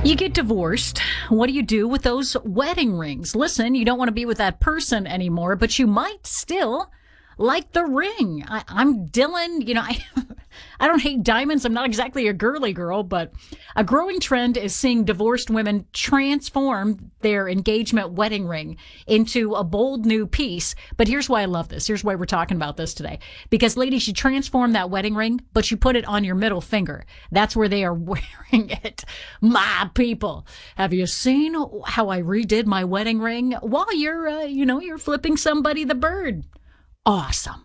You get divorced. What do you do with those wedding rings? Listen, you don't want to be with that person anymore, but you might still like the ring. I'm Dylan. I don't hate diamonds. I'm not exactly a girly girl, but a growing trend is seeing divorced women transform their engagement wedding ring into a bold new piece. But here's why I love this. Here's why we're talking about this today. Because ladies, you transform that wedding ring, but you put it on your middle finger. That's where they are wearing it. My people, have you seen how I redid my wedding ring? While you're flipping somebody the bird. Awesome.